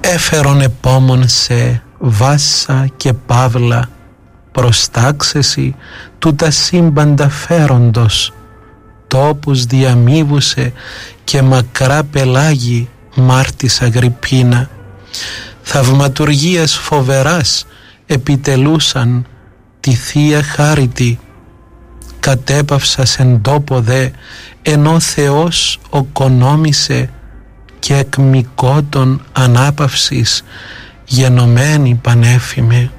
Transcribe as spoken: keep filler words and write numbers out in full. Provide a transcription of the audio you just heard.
Έφερον επόμον σε Βάσα και Παύλα, προστάξεσι του τα σύμπαντα φέροντος, τόπους διαμείβουσε και μακρά πελάγη Μάρτης Αγριππίνα. Θαυματουργίες φοβεράς επιτελούσαν τη Θεία Χάριτη. Κατέπαυσας εν τόπο δε, ενώ Θεός οκονόμησε και εκ μικότων ανάπαυσης γενομένη πανέφημε.